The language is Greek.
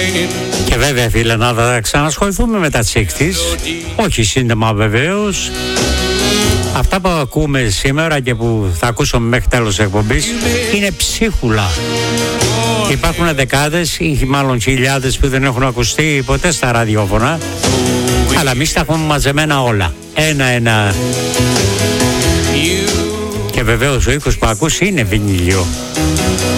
Και βέβαια φίλε, να θα ξανασχοληθούμε με τα 60's, όχι σύντομα βεβαίως. Αυτά που ακούμε σήμερα και που θα ακούσουμε μέχρι τέλος της εκπομπής είναι ψίχουλα. Υπάρχουν δεκάδες ή μάλλον χιλιάδες που δεν έχουν ακουστεί ποτέ στα ραδιόφωνα, αλλά εμείς τα έχουμε μαζεμένα όλα, ένα-ένα. Και βεβαίως ο ήχος που ακούς είναι βινίλιο.